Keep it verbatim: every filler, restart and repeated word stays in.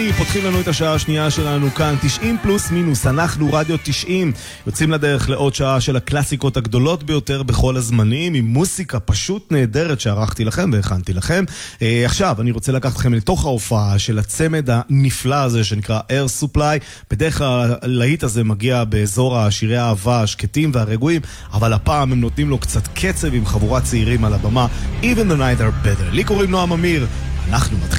פותחים לנו את השעה השנייה שלנו כאן, תשעים פלוס מינוס, אנחנו רדיו תשעים, יוצאים לדרך לעוד שעה של הקלאסיקות הגדולות ביותר בכל הזמנים, עם מוסיקה פשוט נהדרת שערכתי לכם והכנתי לכם. אה, עכשיו אני רוצה לקחת אתכם לתוך ההופעה של הצמד הנפלא הזה שנקרא Air Supply. בדרך כלל הלהיט הזה מגיע באזור השירי האהבה השקטים והרגועים, אבל הפעם הם נותנים לו קצת קצב עם חבורת צעירים על הבמה. Even the night are better. לי קוראים נועם אמיר, אנחנו מתחילים.